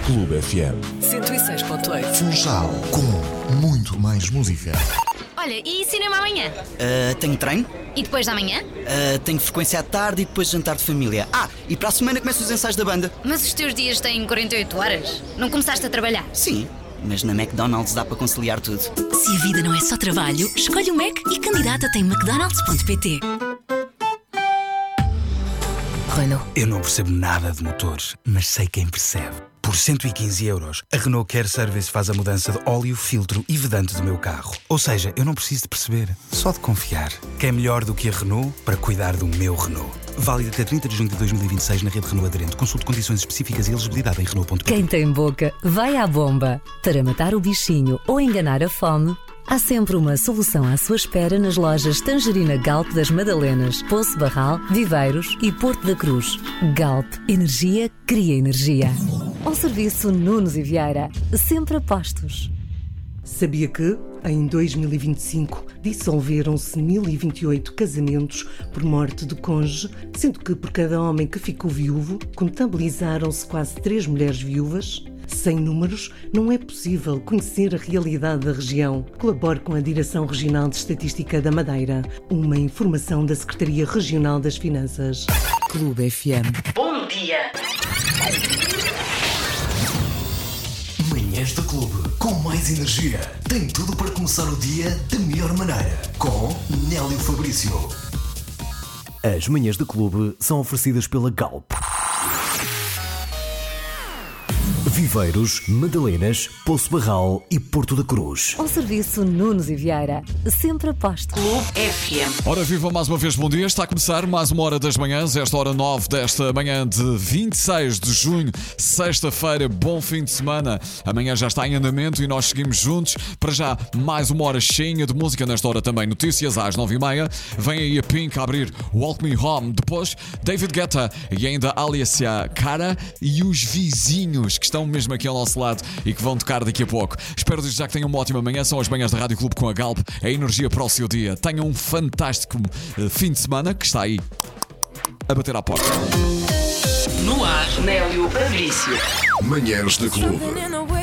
Clube FM. 106.8. Funchal, com muito mais música. Olha, e cinema amanhã? Tenho treino. E depois da manhã? Tenho frequência à tarde e depois jantar de família. E para a semana começam os ensaios da banda. Mas os teus dias têm 48 horas? Não começaste a trabalhar? Sim, mas na McDonald's dá para conciliar tudo. Se a vida não é só trabalho, escolhe o Mac e candidata-te em mcdonalds.pt. Renault. Eu não percebo nada de motores, mas sei quem percebe. Por 115€, a Renault Care Service faz a mudança de óleo, filtro e vedante do meu carro. Ou seja, eu não preciso de perceber, só de confiar. Quem é melhor do que a Renault para cuidar do meu Renault? Válido até 30 de junho de 2026 na rede Renault aderente. Consulte condições específicas e elegibilidade em Renault.pt. Quem tem boca, vai à bomba. Para matar o bichinho ou enganar a fome, há sempre uma solução à sua espera nas lojas Tangerina Galp das Madalenas, Poço Barral, Viveiros e Porto da Cruz. Galp. Energia cria energia. Ao serviço Nunes e Vieira. Sempre a postos. Sabia que, em 2025, dissolveram-se 1028 casamentos por morte de cônjuge, sendo que por cada homem que ficou viúvo, contabilizaram-se quase 3 mulheres viúvas? Sem números, não é possível conhecer a realidade da região. Colabore com a Direção Regional de Estatística da Madeira. Uma informação da Secretaria Regional das Finanças. Clube FM. Bom dia! Manhãs do Clube, com mais energia. Tem tudo para começar o dia da melhor maneira. Com Nélio Fabrício. As manhãs do Clube são oferecidas pela Galp. Viveiros, Madalenas, Poço Barral e Porto da Cruz. Ao serviço Nunes e Vieira. Sempre a postos. Clube FM. Ora, viva mais uma vez, bom dia. Está a começar mais uma hora das manhãs, esta hora 9 desta manhã de 26 de junho, sexta-feira. Bom fim de semana. Amanhã já está em andamento e nós seguimos juntos. Para já, mais uma hora cheinha de música. Nesta hora também notícias às 9h30. Vem aí a Pink a abrir Walk Me Home. Depois, David Guetta e ainda Alicia Cara e os vizinhos que estão mesmo aqui ao nosso lado e que vão tocar daqui a pouco. Espero desde já que tenham uma ótima manhã. São as manhãs da Rádio Clube com a Galp, a energia para o seu dia. Tenham um fantástico fim de semana que está aí a bater à porta. No ar, Nélio Fabrício. Manhãs do Clube.